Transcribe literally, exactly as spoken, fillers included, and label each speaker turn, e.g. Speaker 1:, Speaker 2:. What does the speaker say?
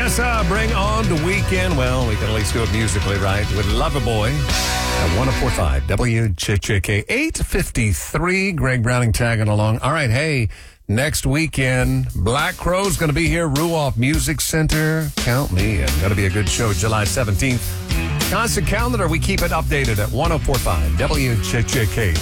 Speaker 1: Yes, sir. Bring on the weekend. Well, we can at least do it musically, right? With Loverboy at one oh four point five W J J K. eight fifty-three. Greg Browning tagging along. All right, hey, next weekend, Black Crow's going to be here. Ruoff Music Center. Count me in. Going to be a good show, July seventeenth. Constant calendar, we keep it updated at one oh four point five W J J K.